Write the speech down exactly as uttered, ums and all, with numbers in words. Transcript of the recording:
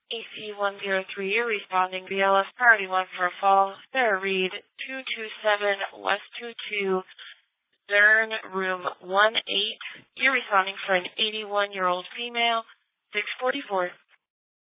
A C one zero three, you're responding B L S Priority one for a fall. Sarah Reed, two two seven West two two, Zern, room one eight. You're responding for an eighty-one-year-old female, six forty-four.